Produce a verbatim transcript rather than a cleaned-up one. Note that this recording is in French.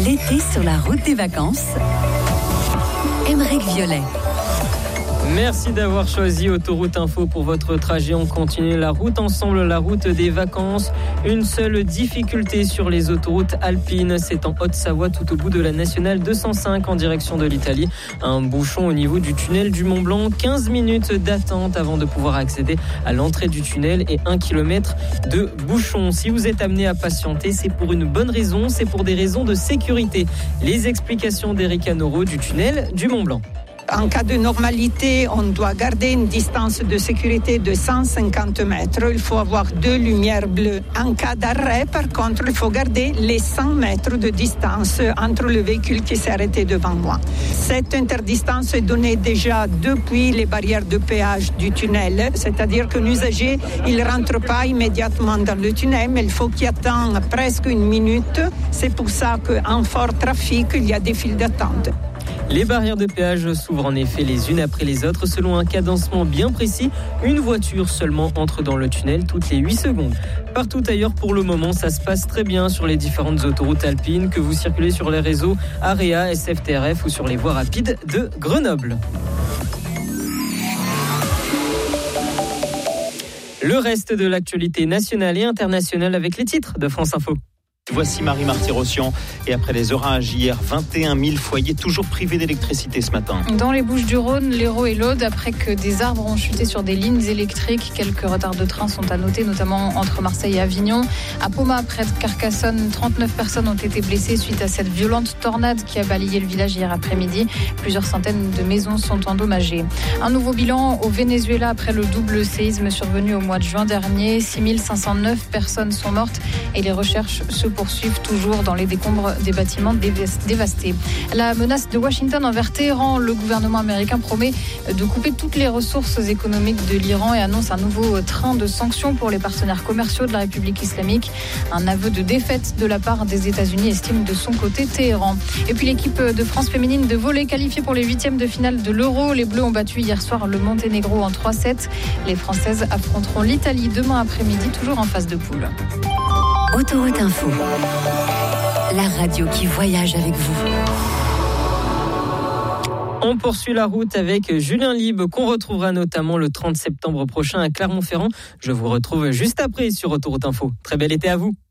L'été sur la route des vacances. Aymeric Violet. Merci d'avoir choisi Autoroute Info pour votre trajet. On continue la route ensemble, la route des vacances. Une seule difficulté sur les autoroutes alpines, c'est en Haute-Savoie, tout au bout de la nationale deux cent cinq en direction de l'Italie. Un bouchon au niveau du tunnel du Mont-Blanc. quinze minutes d'attente avant de pouvoir accéder à l'entrée du tunnel et un kilomètre de bouchon. Si vous êtes amené à patienter, c'est pour une bonne raison, c'est pour des raisons de sécurité. Les explications d'Éric Anoro du tunnel du Mont-Blanc. En cas de normalité, on doit garder une distance de sécurité de cent cinquante mètres. Il faut avoir deux lumières bleues. En cas d'arrêt, par contre, il faut garder les cent mètres de distance entre le véhicule qui s'est arrêté devant moi. Cette interdistance est donnée déjà depuis les barrières de péage du tunnel, c'est-à-dire que l'usager, il ne rentre pas immédiatement dans le tunnel, mais il faut qu'il attende presque une minute. C'est pour ça qu'en fort trafic, il y a des files d'attente. Les barrières de péage s'ouvrent en effet les unes après les autres selon un cadencement bien précis. Une voiture seulement entre dans le tunnel toutes les huit secondes. Partout ailleurs, pour le moment, ça se passe très bien sur les différentes autoroutes alpines, que vous circulez sur les réseaux AREA, S F T R F ou sur les voies rapides de Grenoble. Le reste de l'actualité nationale et internationale avec les titres de France Info. Voici Marie Marty-Rossian. Et après les orages hier, vingt et un mille foyers toujours privés d'électricité ce matin. Dans les Bouches-du-Rhône, l'Hérault et l'Aude, après que des arbres ont chuté sur des lignes électriques, quelques retards de train sont à noter, notamment entre Marseille et Avignon. À Poma, près de Carcassonne, trente-neuf personnes ont été blessées suite à cette violente tornade qui a balayé le village hier après-midi. Plusieurs centaines de maisons sont endommagées. Un nouveau bilan au Venezuela après le double séisme survenu au mois de juin dernier. six mille cinq cent neuf personnes sont mortes et les recherches se poursuivent toujours dans les décombres des bâtiments dévastés. La menace de Washington envers Téhéran, le gouvernement américain promet de couper toutes les ressources économiques de l'Iran et annonce un nouveau train de sanctions pour les partenaires commerciaux de la République islamique. Un aveu de défaite de la part des États-Unis, estime de son côté Téhéran. Et puis l'équipe de France féminine de volley qualifiée pour les huitièmes de finale de l'Euro. Les Bleus ont battu hier soir le Monténégro en trois sept. Les Françaises affronteront l'Italie demain après-midi, toujours en phase de poule. Autoroute Info, la radio qui voyage avec vous. On poursuit la route avec Julien Libre, qu'on retrouvera notamment le trente septembre prochain à Clermont-Ferrand. Je vous retrouve juste après sur Autoroute Info. Très bel été à vous.